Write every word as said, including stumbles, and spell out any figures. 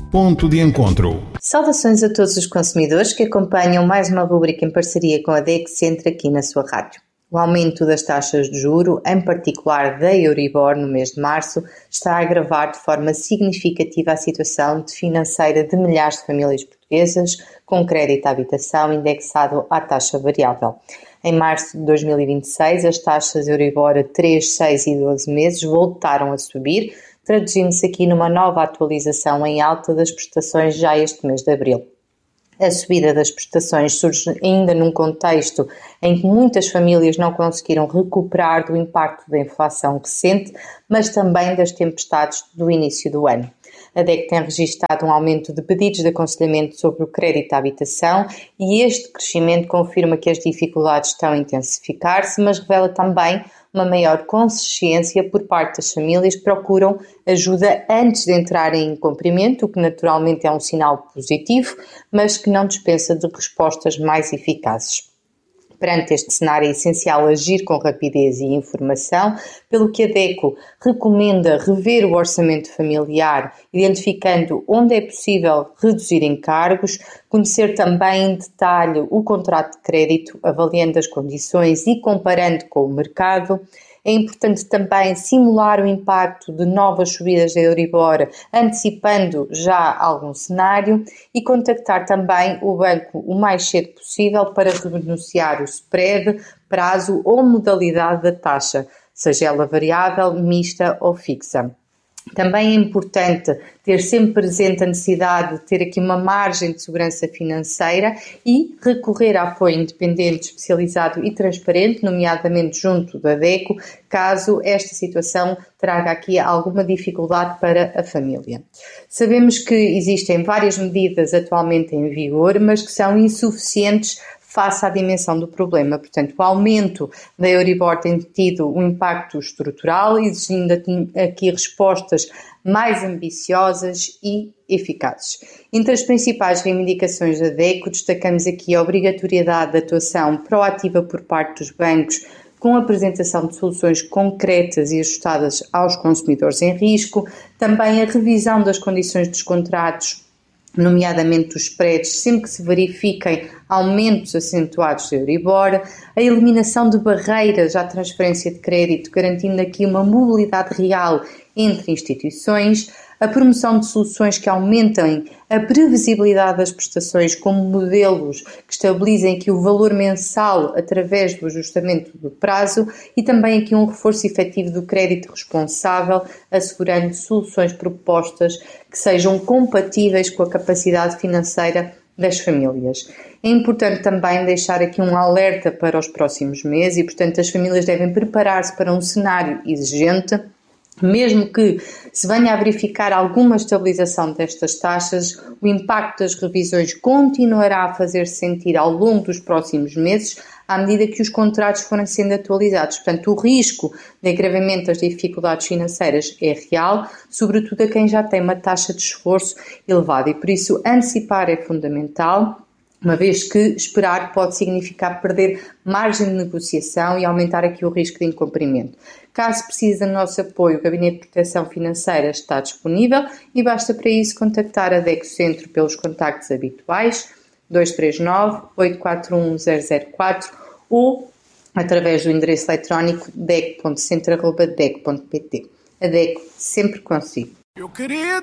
Ponto de Encontro. Saudações a todos os consumidores que acompanham mais uma rubrica em parceria com a D E C Centro aqui na sua rádio. O aumento das taxas de juro, em particular da Euribor no mês de março, está a agravar de forma significativa a situação financeira de milhares de famílias portuguesas com crédito à habitação indexado à taxa variável. Em março de dois mil e vinte e seis, as taxas Euribor a três, seis e doze meses voltaram a subir, traduzindo-se aqui numa nova atualização em alta das prestações já este mês de abril. A subida das prestações surge ainda num contexto em que muitas famílias não conseguiram recuperar do impacto da inflação recente, mas também das tempestades do início do ano. A D E C tem registrado um aumento de pedidos de aconselhamento sobre o crédito à habitação e este crescimento confirma que as dificuldades estão a intensificar-se, mas revela também uma maior consciência por parte das famílias que procuram ajuda antes de entrarem em incumprimento, o que naturalmente é um sinal positivo, mas que não dispensa de respostas mais eficazes. Perante este cenário é essencial agir com rapidez e informação, pelo que a D E C recomenda rever o orçamento familiar, identificando onde é possível reduzir encargos, conhecer também em detalhe o contrato de crédito, avaliando as condições e comparando com o mercado. É importante também simular o impacto de novas subidas da Euribor, antecipando já algum cenário, e contactar também o banco o mais cedo possível para renegociar o spread, prazo ou modalidade da taxa, seja ela variável, mista ou fixa. Também é importante ter sempre presente a necessidade de ter aqui uma margem de segurança financeira e recorrer a apoio independente, especializado e transparente, nomeadamente junto da D E C, caso esta situação traga aqui alguma dificuldade para a família. Sabemos que existem várias medidas atualmente em vigor, mas que são insuficientes face à dimensão do problema. Portanto, o aumento da Euribor tem tido um impacto estrutural, exigindo aqui respostas mais ambiciosas e eficazes. Entre as principais reivindicações da D E C, destacamos aqui a obrigatoriedade de atuação proativa por parte dos bancos, com a apresentação de soluções concretas e ajustadas aos consumidores em risco, também a revisão das condições dos contratos, nomeadamente dos spreads, sempre que se verifiquem aumentos acentuados da Euribor, a eliminação de barreiras à transferência de crédito, garantindo aqui uma mobilidade real entre instituições, a promoção de soluções que aumentem a previsibilidade das prestações, como modelos que estabilizem aqui o valor mensal através do ajustamento do prazo, e também aqui um reforço efetivo do crédito responsável, assegurando soluções propostas que sejam compatíveis com a capacidade financeira das famílias. É importante também deixar aqui um alerta para os próximos meses e, portanto, as famílias devem preparar-se para um cenário exigente. Mesmo que se venha a verificar alguma estabilização destas taxas, o impacto das revisões continuará a fazer-se sentir ao longo dos próximos meses, à medida que os contratos forem sendo atualizados. Portanto, o risco de agravamento das dificuldades financeiras é real, sobretudo a quem já tem uma taxa de esforço elevada, e por isso antecipar é fundamental, uma vez que esperar pode significar perder margem de negociação e aumentar aqui o risco de incumprimento. Caso precise do nosso apoio, o Gabinete de Proteção Financeira está disponível e basta para isso contactar a D E C Centro pelos contactos habituais dois três nove, oito quatro um, zero zero quatro ou através do endereço eletrónico d e c ponto centro arroba d e c ponto p t. A D E C sempre consigo. Eu queria